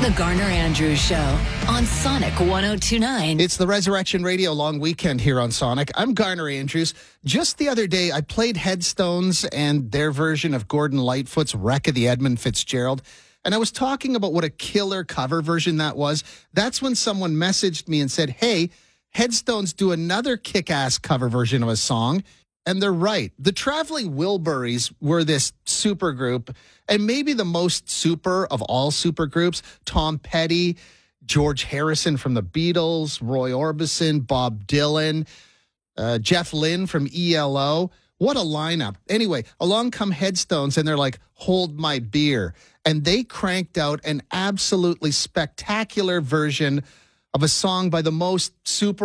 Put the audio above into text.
The Garner Andrews Show on Sonic 102.9. It's the Resurrection Radio long weekend here on Sonic. I'm Garner Andrews. Just the other day, I played Headstones and their version of Gordon Lightfoot's Wreck of the Edmund Fitzgerald. And I was talking about what a killer cover version that was. That's when someone messaged me and said, hey, Headstones do another kick-ass cover version of a song. And they're right. The Traveling Wilburys were this super group, and maybe the most super of all super groups. Tom Petty, George Harrison from the Beatles, Roy Orbison, Bob Dylan, Jeff Lynne from ELO. What a lineup. Anyway, along come Headstones, and they're like, hold my beer. And they cranked out an absolutely spectacular version of a song by the most super